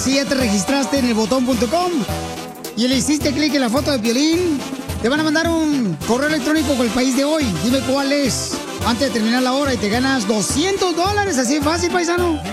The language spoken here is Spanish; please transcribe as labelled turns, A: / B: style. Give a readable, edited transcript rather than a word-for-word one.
A: si ya te registraste en elbotón.com y le hiciste clic en la foto de Piolín, te van a mandar un correo electrónico con el país de hoy. Dime cuál es antes de terminar la hora y te ganas $200. Así de fácil, paisano.